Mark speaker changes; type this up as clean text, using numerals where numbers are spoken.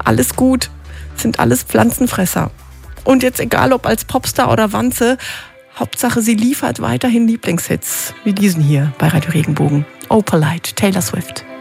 Speaker 1: alles gut, sind alles Pflanzenfresser. Und jetzt egal ob als Popstar oder Wanze, Hauptsache sie liefert weiterhin Lieblingshits, wie diesen hier bei Radio Regenbogen. Oh Polite, Taylor Swift.